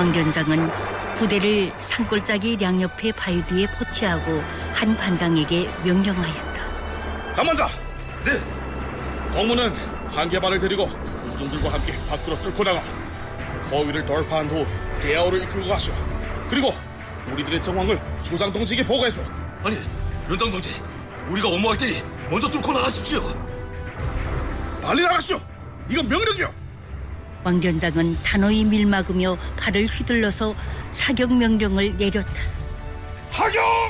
왕견장은 부대를 산골짜기 량옆의 바위 뒤에 포치하고 한 관장에게 명령하였다. 잠만자. 네. 동무는 한계반을 데리고 군중들과 함께 밖으로 뚫고 나가 거위를 돌파한 후 대야호를 이끌고 가시오. 그리고 우리들의 정황을 수장동지에게 보고했소. 아니, 연장동지, 우리가 엄호할 테니 먼저 뚫고 나가십시오. 빨리 나가시오. 이건 명령이오. 왕견장은 단호히 밀막으며 팔을 휘둘러서 사격 명령을 내렸다. 사격!